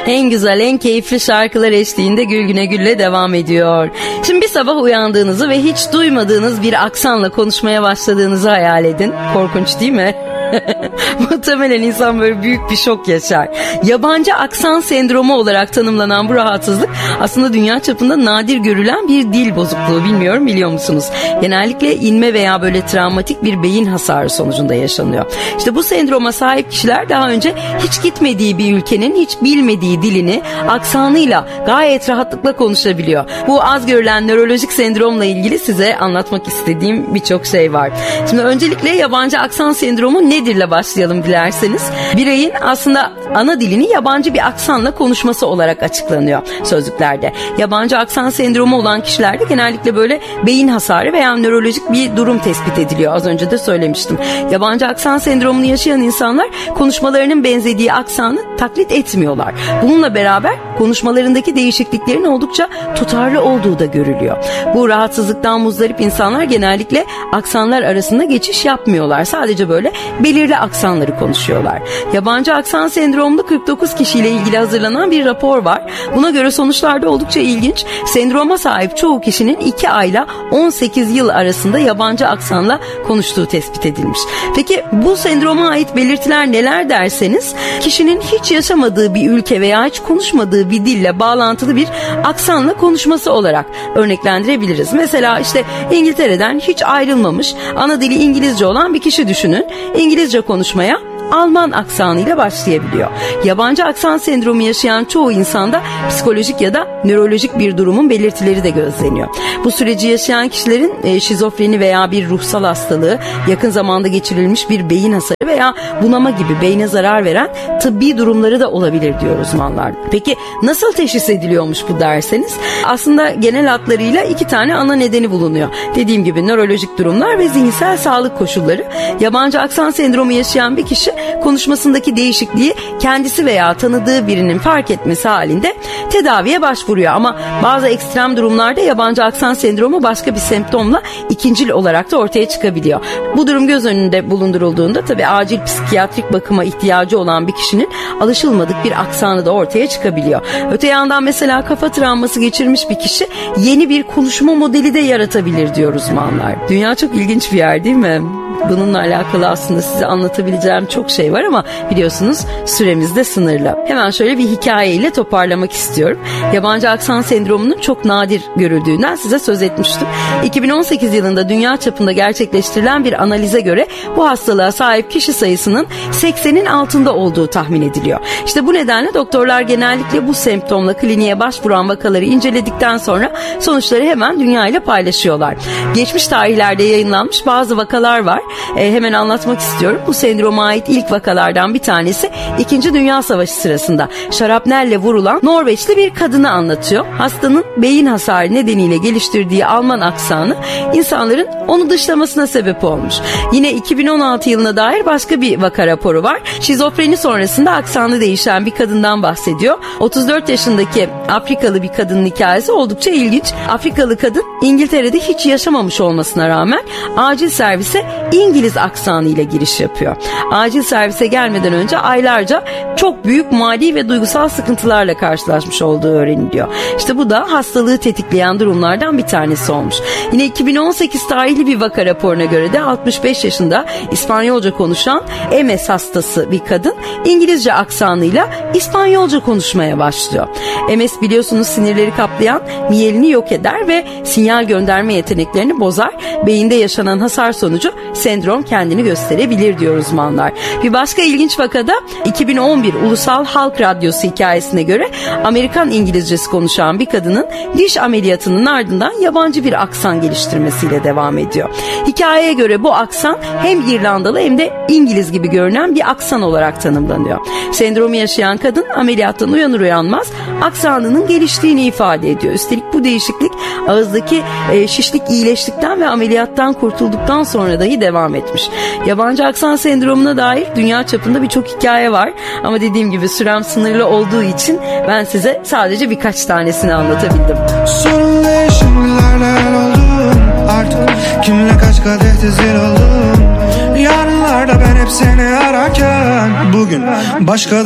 En güzel, en keyifli şarkılar eşliğinde Gül Güne Gül'le devam ediyor. Şimdi bir sabah uyandığınızı ve hiç duymadığınız bir aksanla konuşmaya başladığınızı hayal edin. Korkunç değil mi? Muhtemelen insan böyle büyük bir şok yaşar. Yabancı aksan sendromu olarak tanımlanan bu rahatsızlık aslında dünya çapında nadir görülen bir dil bozukluğu. Bilmiyorum, biliyor musunuz? Genellikle inme veya böyle travmatik bir beyin hasarı sonucunda yaşanıyor. İşte bu sendroma sahip kişiler daha önce hiç gitmediği bir ülkenin hiç bilmediği dilini aksanıyla gayet rahatlıkla konuşabiliyor. Bu az görülen nörolojik sendromla ilgili size anlatmak istediğim birçok şey var. Şimdi öncelikle yabancı aksan sendromu nedirle başlayalım dilerseniz. Bireyin aslında ana dilini yabancı bir aksanla konuşması olarak açıklanıyor sözlüklerde. Yabancı aksan sendromu olan kişilerde genellikle böyle beyin hasarı veya nörolojik bir durum tespit ediliyor. Az önce de söylemiştim. Yabancı aksan sendromunu yaşayan insanlar konuşmalarının benzediği aksanı taklit etmiyorlar. Bununla beraber konuşmalarındaki değişikliklerin oldukça tutarlı olduğu da görülüyor. Bu rahatsızlıktan muzdarip insanlar genellikle aksanlar arasında geçiş yapmıyorlar. Sadece böyle belirli aksanları konuşuyorlar. Yabancı aksan sendromlu 49 kişiyle ilgili hazırlanan bir rapor var. Buna göre sonuçlar da oldukça ilginç. Sendroma sahip çoğu kişinin 2 ayla 18 yıl arasında yabancı aksanla konuştuğu tespit edilmiş. Peki bu sendroma ait belirtiler neler derseniz, kişinin hiç yaşamadığı bir ülke veya hiç konuşmadığı bir dille bağlantılı bir aksanla konuşması olarak örneklendirebiliriz. Mesela işte İngiltere'den hiç ayrılmamış, ana dili İngilizce olan bir kişi düşünün. İngilizce konuşmaya Alman aksanıyla başlayabiliyor. Yabancı aksan sendromu yaşayan çoğu insanda psikolojik ya da nörolojik bir durumun belirtileri de gözleniyor. Bu süreci yaşayan kişilerin şizofreni veya bir ruhsal hastalığı, yakın zamanda geçirilmiş bir beyin hasarı veya bunama gibi beyne zarar veren tıbbi durumları da olabilir diyor uzmanlar. Peki nasıl teşhis ediliyormuş bu derseniz? Aslında genel hatlarıyla 2 tane ana nedeni bulunuyor. Dediğim gibi nörolojik durumlar ve zihinsel sağlık koşulları. Yabancı aksan sendromu yaşayan bir kişi konuşmasındaki değişikliği kendisi veya tanıdığı birinin fark etmesi halinde tedaviye başvuruyor. Ama bazı ekstrem durumlarda yabancı aksan sendromu başka bir semptomla ikincil olarak da ortaya çıkabiliyor. Bu durum göz önünde bulundurulduğunda tabii acil psikiyatrik bakıma ihtiyacı olan bir kişinin alışılmadık bir aksanı da ortaya çıkabiliyor. Öte yandan mesela kafa travması geçirmiş bir kişi yeni bir konuşma modeli de yaratabilir diyor uzmanlar. Dünya çok ilginç bir yer değil mi? Bununla alakalı aslında size anlatabileceğim çok şey var ama biliyorsunuz süremiz de sınırlı. Hemen şöyle bir hikayeyle toparlamak istiyorum. Yabancı aksan sendromunun çok nadir görüldüğünden size söz etmiştim. 2018 yılında dünya çapında gerçekleştirilen bir analize göre bu hastalığa sahip kişi sayısının 80'in altında olduğu tahmin ediliyor. İşte bu nedenle doktorlar genellikle bu semptomla kliniğe başvuran vakaları inceledikten sonra sonuçları hemen dünya ile paylaşıyorlar. Geçmiş tarihlerde yayınlanmış bazı vakalar var. Hemen anlatmak istiyorum. Bu sendroma ait ilk vakalardan bir tanesi 2. Dünya Savaşı sırasında şarapnelle vurulan Norveçli bir kadını anlatıyor. Hastanın beyin hasarı nedeniyle geliştirdiği Alman aksanı insanların onu dışlamasına sebep olmuş. Yine 2016 yılına dair başka bir vaka raporu var. Şizofreni sonrasında aksanı değişen bir kadından bahsediyor. 34 yaşındaki Afrikalı bir kadının hikayesi oldukça ilginç. Afrikalı kadın İngiltere'de hiç yaşamamış olmasına rağmen acil servise İngiliz aksanıyla giriş yapıyor. Acil servise gelmeden önce aylarca çok büyük mali ve duygusal sıkıntılarla karşılaşmış olduğu öğreniliyor. İşte bu da hastalığı tetikleyen durumlardan bir tanesi olmuş. Yine 2018 tarihli bir vaka raporuna göre de 65 yaşında İspanyolca konuşan MS hastası bir kadın İngilizce aksanıyla İspanyolca konuşmaya başlıyor. MS biliyorsunuz sinirleri kaplayan miyelini yok eder ve sinyal gönderme yeteneklerini bozar. Beyinde yaşanan hasar sonucu sendrom kendini gösterebilir diyor uzmanlar. Bir başka ilginç vakada 2011 Ulusal Halk Radyosu hikayesine göre Amerikan İngilizcesi konuşan bir kadının diş ameliyatının ardından yabancı bir aksan geliştirmesiyle devam ediyor. Hikayeye göre bu aksan hem İrlandalı hem de İngiliz gibi görünen bir aksan olarak tanımlanıyor. Sendromu yaşayan kadın ameliyattan uyanır uyanmaz aksanının geliştiğini ifade ediyor. Üstelik bu değişiklik ağızdaki şişlik iyileştikten ve ameliyattan kurtulduktan sonra dahi devam etmiş. Yabancı aksan sendromuna dair dünya çapında birçok hikaye var ama dediğim gibi sürem sınırlı olduğu için ben size sadece birkaç tanesini anlatabildim. Sorunlu şimdilerden oldum artık, kimle kaç kadeh zil oldum. Yarınlarda ben hep seni ararken bugün başka